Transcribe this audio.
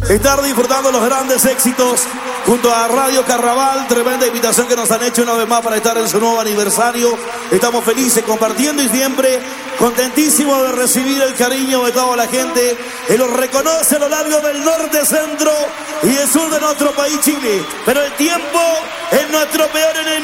estar disfrutando los grandes éxitos junto a Radio Carnaval. Tremenda invitación que nos han hecho una vez más para estar en su nuevo aniversario. Estamos felices compartiendo y siempre contentísimos de recibir el cariño de toda la gente que los reconoce a lo largo del norte, centro y el sur de nuestro país, Chile. Pero el tiempo es nuestro peor enemigo.